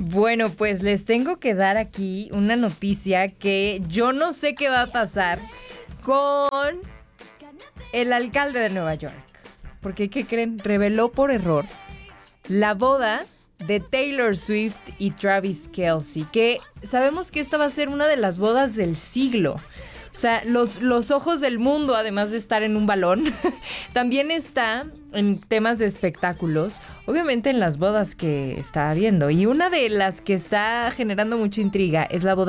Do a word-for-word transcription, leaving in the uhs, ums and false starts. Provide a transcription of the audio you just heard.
Bueno, pues les tengo que dar aquí una noticia que yo no sé qué va a pasar con el alcalde de Nueva York. Porque, ¿qué creen? Reveló por error la boda de Taylor Swift y Travis Kelce, que sabemos que esta va a ser una de las bodas del siglo. O sea, los, los ojos del mundo, además de estar en un balón, también está en temas de espectáculos, obviamente en las bodas que está habiendo. Y una de las que está generando mucha intriga es la boda